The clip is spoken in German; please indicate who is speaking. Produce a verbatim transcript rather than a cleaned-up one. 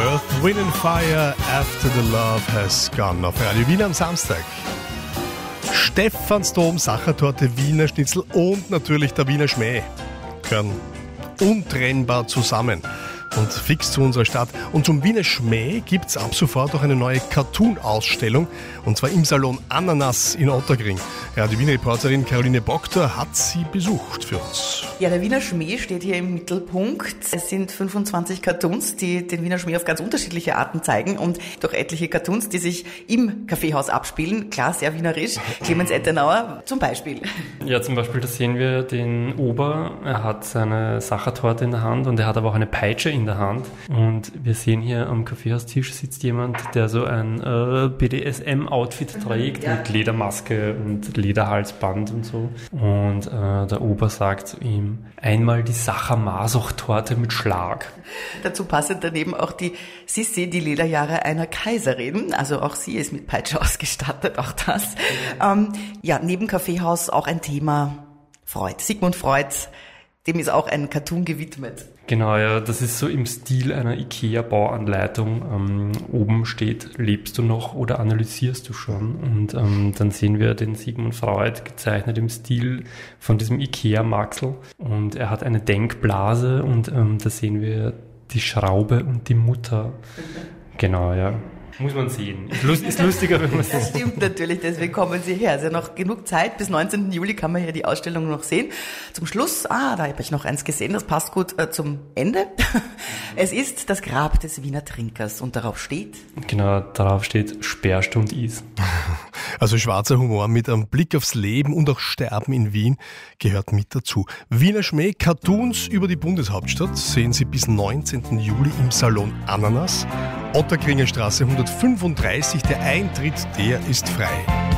Speaker 1: Earth, Wind and Fire, After the Love Has Gone auf Radio Wien am Samstag. Stephansdom, Sachertorte, Wiener Schnitzel und natürlich der Wiener Schmäh gehören untrennbar zusammen und fix zu unserer Stadt. Und zum Wiener Schmäh gibt es ab sofort auch eine neue Cartoon-Ausstellung, und zwar im Salon Ananas in Otterkring. Ja, die Wiener Reporterin Caroline Bogter hat sie besucht für uns.
Speaker 2: Ja, der Wiener Schmäh steht hier im Mittelpunkt. Es sind fünfundzwanzig Cartoons, die den Wiener Schmäh auf ganz unterschiedliche Arten zeigen, und durch etliche Cartoons, die sich im Kaffeehaus abspielen. Klar, sehr wienerisch. Clemens Ettenauer zum Beispiel.
Speaker 3: Ja, zum Beispiel, da sehen wir den Ober. Er hat seine Sachertorte in der Hand und er hat aber auch eine Peitsche in der Hand. Und wir sehen hier am Kaffeehaustisch sitzt jemand, der so ein äh, B D S M-Outfit trägt, ja, mit Ledermaske und Lederhalsband und so. Und äh, der Ober sagt zu ihm, einmal die Sacher-Masoch-Torte mit Schlag.
Speaker 2: Dazu passend daneben auch die Sissi, die Lederjahre einer Kaiserin. Also auch sie ist mit Peitsche ausgestattet, auch das. Ähm, ja, neben Kaffeehaus auch ein Thema Freud. Sigmund Freud, dem ist auch ein Cartoon gewidmet.
Speaker 3: Genau, ja, das ist so im Stil einer IKEA-Bauanleitung. Ähm, oben steht, lebst du noch oder analysierst du schon? Und ähm, dann sehen wir den Sigmund Freud gezeichnet im Stil von diesem IKEA-Maxl. Und er hat eine Denkblase und ähm, da sehen wir die Schraube und die Mutter. Genau, ja. Muss man sehen. Ist, lust, ist lustiger, wenn man es sieht.
Speaker 2: Das stimmt natürlich, deswegen kommen Sie her. Es ist ja noch genug Zeit. Bis neunzehnten Juli kann man hier die Ausstellung noch sehen. Zum Schluss, ah, da habe ich noch eins gesehen, das passt gut äh, zum Ende. Es ist das Grab des Wiener Trinkers und darauf steht...
Speaker 3: Genau, darauf steht Sperrstund is.
Speaker 1: Also schwarzer Humor mit einem Blick aufs Leben und auch Sterben in Wien gehört mit dazu. Wiener Schmäh, Cartoons über die Bundeshauptstadt sehen Sie bis neunzehnten Juli im Salon Ananas. Otterkringer Straße hundertfünfunddreißig, der Eintritt, der ist frei.